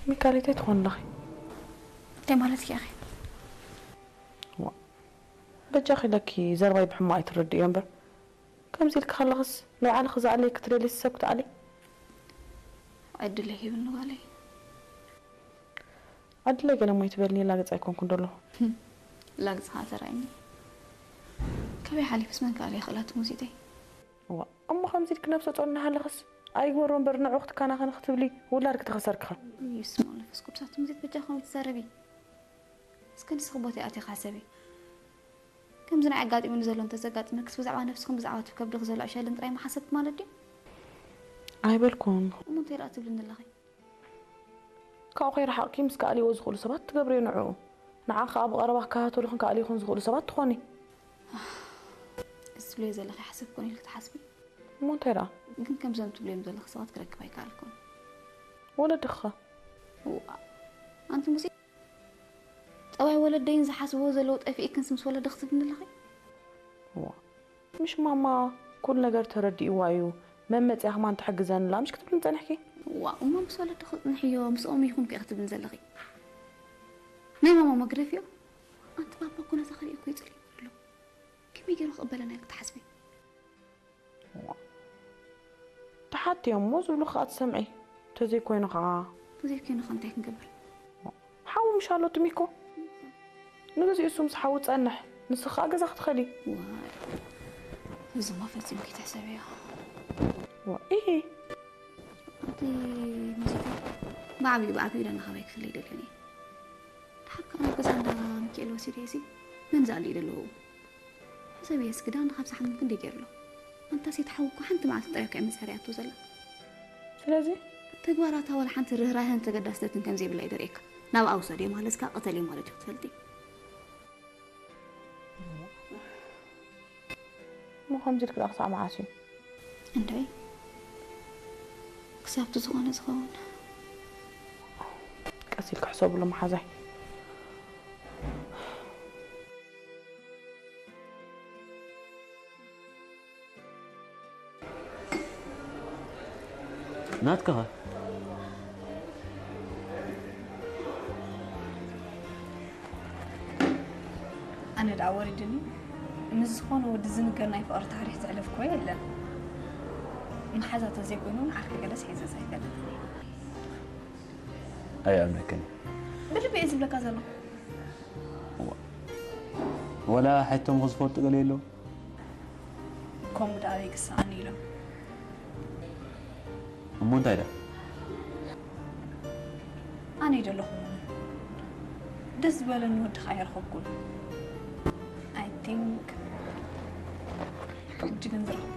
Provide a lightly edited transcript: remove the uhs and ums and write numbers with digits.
ميكاليتي تخون لخي انت مالتك يا اخي بجاخي لكي زرباي بحماي تردي ينبر كم زيلك خلص لو على خز عليك تري لي سكت علي عدل لي بنو علي عدل لي ما يتبلني لا قص يكون كندلو لا قص خاطرني كبي حالي بس من قال خلات موزيتي وا اما خم زيلك نفسه طولنا هلخس اي غورون برنا وقت كان خنختب لي ولا رك تخسرك يسمع نفس كبسات موزيت بجاخم تسربي اسكن صبوتي اتي حسبي كم زنا عقاطي من زلون تزقاط مكس بزعوا نفسكم بزعوا تكبر غزل عشان انطراي ما حسبت مالدي اي بالكون مو تيرات بلن الله كاو خير حقي مسكالي وزخول سبات تقبري نعو نعاخ ابو قربه كاتو لخن كالي خن زخول سبات تخوني اسلي زل خي حسبكم لك تحسبي مو ترى يمكن كم زلمت بليم زل خصات كرك باي قالكم ولا دخه انت مسي طواي ولدين زحسبو زلو طفي كنسمس ولا دخت بن الله هو مش ماما كل نجار تردي وايو ممت يا خمان تحجزن لا مش كتب لنا نحكي وما بس ولا تاخذ نحيو مس امي يكون كيكتب لنا زلغي ني ماما ما قرفيو انت بابا كنا تخلي اكو يصلي له كيف يجي قبلنا هيك تحسبي تحت يوم موز ولو خاط سمعي تزي كوين خا تزي كوين خا انت نقبل حاول مش الله تميكو نغزي اسوم صحاو تصنح نسخه غزا تخلي واي إذا ما فاتي مكي تحسبيها ايه انت مسكي ما عم يبقى لنا خبايك في الليل لكني تحكى انا بس عندها مكيل وسيريسي من زالي له حسبي اسكدان خمسة حد ممكن ديجر له انت سيتحوكو حنت مع تطيق عم سهريات وزلا سلازي تغباراتها ولا حنت الرهراها انت قداستن كم زي بالله يدريك ناو اوصدي مالسكا قتلي مالك تفلتي مو خمزير كده أقصى معاشي عندي كسبت زغون كاسيلك حساب ولا محازي ناتكها أنا دعوري جني مزخون ودزن قرنا يفقر تاريخ تعلف كوي لا محازة تزيقونون عارفة جلس حيزة سايدة أي أمريكاني بلي بيزم لك أزلو ولا حتى مغزفور تقليلو كوم دعويك السعني له مو دايرة أنا يدلهم دز بلا نود خير خبكون I think جيجن زرق